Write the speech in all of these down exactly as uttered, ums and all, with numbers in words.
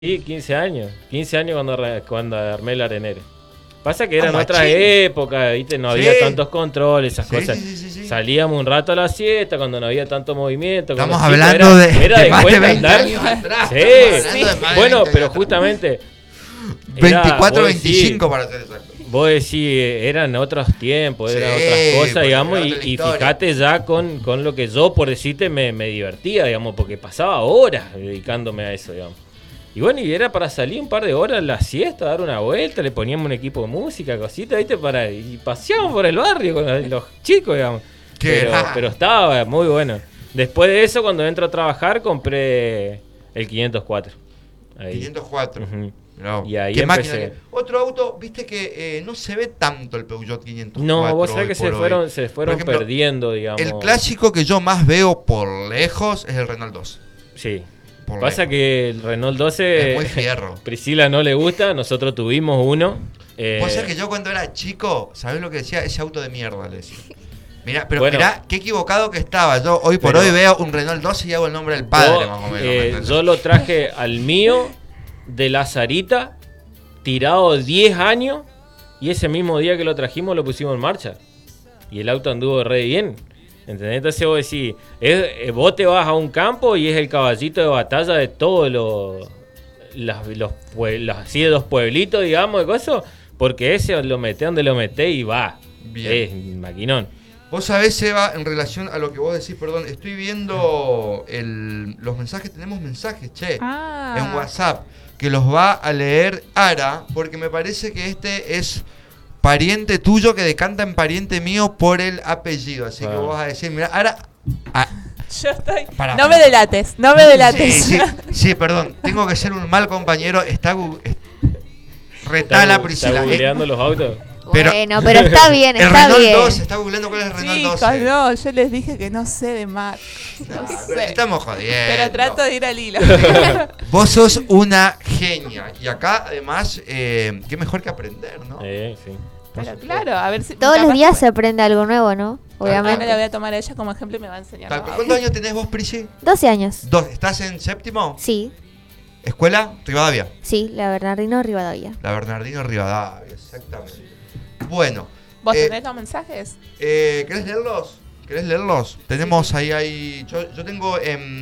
Sí, quince años. quince años cuando, arre- cuando armé el arenero. Pasa que eran Ah, otras machín. épocas, ¿viste? No había Sí. tantos controles, esas Sí, cosas. sí, sí, sí, sí. Salíamos un rato a la siesta cuando no había tanto movimiento. con Estamos los chicos, hablando era, de, era de más de después veinte andar. años atrás. Sí, Estamos hablando de más de bueno, veinte pero años justamente. atrás. era, veinticuatro, vos decís- veinticinco para ser exacto. Vos decís, eran otros tiempos, eran Sí, otras cosas, porque digamos, era y, otra y historia. fíjate ya con, con lo que yo, por decirte, me, me divertía, digamos, porque pasaba horas dedicándome a eso, digamos. Y bueno, y era para salir un par de horas a la siesta, dar una vuelta, le poníamos un equipo de música, cositas, ¿viste? Para, y paseábamos por el barrio con los, los chicos, digamos. Qué Pero, raro. pero estaba muy bueno. Después de eso, cuando entro a trabajar, compré el quinientos cuatro. Ahí. quinientos cuatro. Ujú. No. Y ahí ¿Qué empecé. máquina que- Otro auto, viste que eh, no se ve tanto el Peugeot quinientos cuatro. No, vos sabés hoy que se por hoy. fueron, se fueron Por ejemplo, perdiendo, digamos. El clásico que yo más veo por lejos es el Renault dos. Sí. Por Pasa lejos. que el Renault doce, Es muy fierro. Priscila no le gusta, nosotros tuvimos uno. eh, Vos sabés que yo cuando era chico, ¿sabés lo que decía? Ese auto de mierda, le decía. Mirá, pero Bueno. mirá qué equivocado que estaba. Yo hoy por Pero- hoy veo un Renault doce y hago el nombre del padre, vos, más o menos. eh, ¿me entendés? yo lo traje al mío de la Sarita, tirado diez años, y ese mismo día que lo trajimos lo pusimos en marcha. Y el auto anduvo re bien. ¿Entendés? Entonces vos decís, es, eh, vos te vas a un campo y es el caballito de batalla de todos los, las- los, pue- los así de dos pueblitos, digamos, de cosas, porque ese lo meté donde lo meté y va. Bien. Es un maquinón. Vos sabés, Seba, en relación a lo que vos decís, perdón, estoy viendo el- los mensajes, tenemos mensajes, che, Ah. en WhatsApp, que los va a leer Ara, porque me parece que este es pariente tuyo que decanta en pariente mío por el apellido. Así que Ah. vos vas a decir, mira, Ara... ah, Yo estoy. Pará, no pará. me delates, no me delates. sí, sí, sí, perdón, tengo que ser un mal compañero, está... gu- es- ¿Está, Retala, gu- Priscila. está eh, googleando los autos? Pero- Bueno, pero está bien, el está Renault bien. doce, está googleando cuál es el Renault Chicos, doce. no, yo les dije que no sé de Mac. No Pero sé. estamos jodiendo. Pero trato de ir al hilo. Vos sos una genia. Y acá, además, eh, qué mejor que aprender, ¿no? Eh, sí. Pero claro, a ver si. Todos los capaz días que se aprende algo nuevo, ¿no? me- Ahora Obviamente. la voy a tomar a ella como ejemplo y me va a enseñar. Tal los cual. autos. ¿Cuántos años tenés vos, Prisi? doce años. Dos. ¿Estás en séptimo? Sí, ¿Escuela? Rivadavia. sí, la Bernardino Rivadavia. La Bernardino Rivadavia, exactamente. Bueno. ¿Vos eh, tenés los mensajes? eh, ¿Querés leerlos? ¿Querés leerlos? Tenemos ahí, ahí. Yo, yo tengo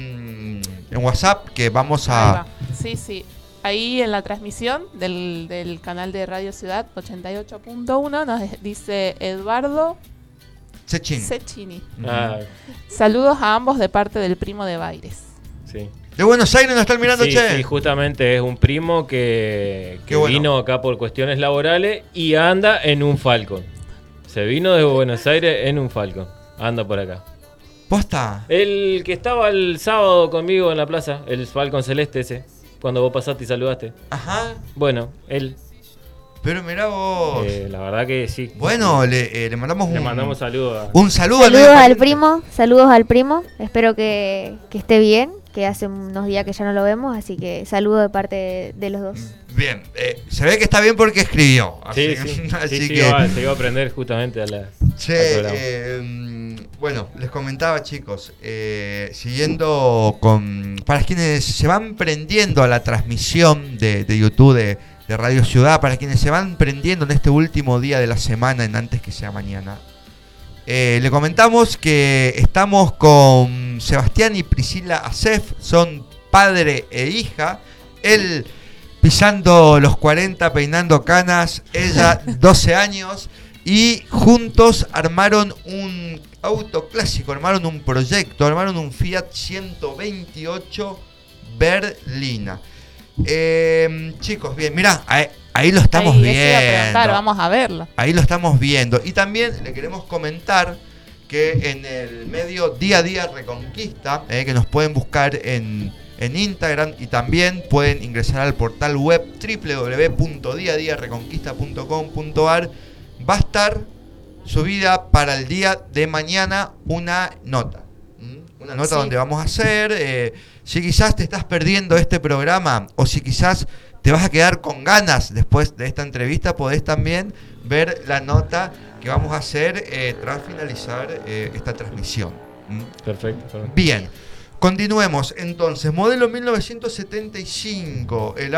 en, en WhatsApp que vamos Ahí a. va. Sí, sí. Ahí en la transmisión del, del canal de Radio Ciudad ochenta y ocho punto uno nos dice Eduardo Sechín. Cecchini. Ah, Saludos a ambos de parte del primo de Baires. sí. De Buenos Aires nos están mirando, Sí, che. sí, justamente es un primo que, que Qué bueno. vino acá por cuestiones laborales y anda en un Falcon. Se vino de Buenos Aires en un Falcon. Anda por acá. ¿Posta? El que estaba el sábado conmigo en la plaza, el Falcon celeste ese, cuando vos pasaste y saludaste. Ajá. Bueno, él, Pero mirá vos. eh, la verdad que sí. Bueno, le, eh, le mandamos Le un, mandamos saludos a... un saludo al Saludos medio al pariente. primo, saludos al primo. Espero que, que esté bien, que hace unos días que ya no lo vemos, así que saludos de parte de, de los dos. Bien, eh, se ve que está bien porque escribió. Así, Sí, sí, así sí, sí, que. iba- se iba a aprender justamente a la, al Che, programa. eh, mm, bueno, les comentaba, chicos, eh, siguiendo con. Para quienes se van prendiendo a la transmisión de, de YouTube de, de Radio Ciudad, para quienes se van prendiendo en este último día de la semana, en antes que sea mañana, eh, le comentamos que estamos con Sebastián y Priscila Acef, son padre e hija. Él pisando los cuarenta, peinando canas, ella doce años, y juntos armaron un auto clásico, armaron un proyecto, armaron un Fiat ciento veintiocho Berlina. Eh, chicos, bien, mirá, ahí, ahí lo estamos Ahí, eso iba a preguntar, viendo. vamos a verlo. Ahí lo estamos viendo. Y también le queremos comentar que en el medio Día a Día Reconquista, eh, que nos pueden buscar en, en Instagram, y también pueden ingresar al portal web doble u doble u doble u punto dia a dia reconquista punto com punto a r, va a estar subida para el día de mañana una nota. ¿Mm? Una nota Sí. donde vamos a hacer, eh, si quizás te estás perdiendo este programa, o si quizás te vas a quedar con ganas después de esta entrevista, podés también ver la nota que vamos a hacer eh, tras finalizar eh, esta transmisión. ¿Mm? Perfecto. perfecto. Bien, Continuemos entonces. Modelo mil novecientos setenta y cinco. El